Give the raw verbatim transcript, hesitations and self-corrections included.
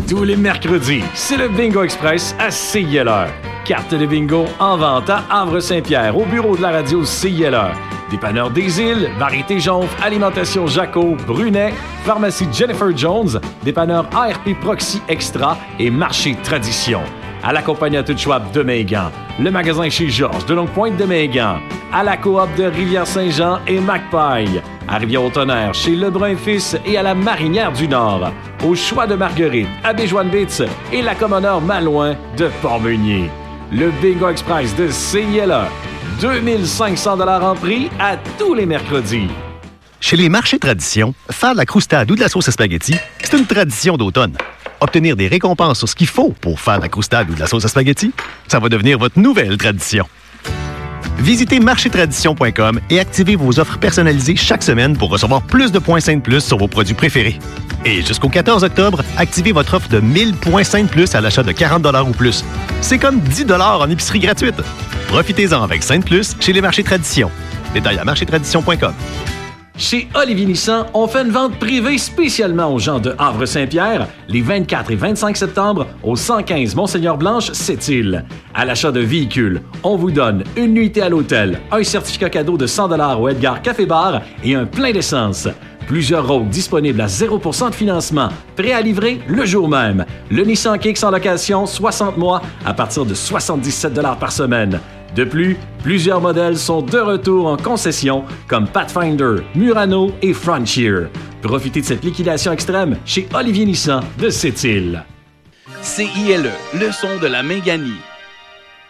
Tous les mercredis, c'est le Bingo Express à C I L R. Carte de bingo en vente à Havre-Saint-Pierre, au bureau de la radio C I L R. Dépanneur des Îles, Variété Jonf, Alimentation Jaco, Brunet, Pharmacie Jennifer Jones, Dépanneur A R P Proxy Extra et Marché Tradition. À la compagnie à tout Schwab de Mégan, le magasin chez Georges de Longue-Pointe de Mégan, à la coop de Rivière-Saint-Jean et Macpaille, à Rivière-au-Tonnerre chez Lebrun-Fils et à la Marinière du Nord, au Choix de Marguerite, à Béjoine-Bitz et la Commodore Malouin de Port-Meunier. Le Bingo Express de C I L R, deux mille cinq cents dollars en prix à tous les mercredis. Chez les marchés tradition, faire de la croustade ou de la sauce à spaghetti, c'est une tradition d'automne. Obtenir des récompenses sur ce qu'il faut pour faire de la croustade ou de la sauce à spaghetti, ça va devenir votre nouvelle tradition. Visitez marché tradition point com et activez vos offres personnalisées chaque semaine pour recevoir plus de points Saint de plus sur vos produits préférés. Et jusqu'au quatorze octobre, activez votre offre de mille points Saint de plus à l'achat de quarante dollars ou plus. C'est comme dix dollars en épicerie gratuite. Profitez-en avec Saint de plus chez les marchés tradition. Détails à marché tradition point com. Chez Olivier Nissan, on fait une vente privée spécialement aux gens de Havre-Saint-Pierre les vingt-quatre et vingt-cinq septembre au cent quinze Monseigneur-Blanche, Sept-Îles. À l'achat de véhicules, on vous donne une nuitée à l'hôtel, un certificat cadeau de cent dollars au Edgar Café Bar et un plein d'essence. Plusieurs Rogues disponibles à zéro pour cent de financement, prêts à livrer le jour même. Le Nissan Kicks en location soixante mois à partir de soixante-dix-sept dollars par semaine. De plus, plusieurs modèles sont de retour en concession comme Pathfinder, Murano et Frontier. Profitez de cette liquidation extrême chez Olivier Nissan de Sept-Îles. C I L E, le son de la Méganie.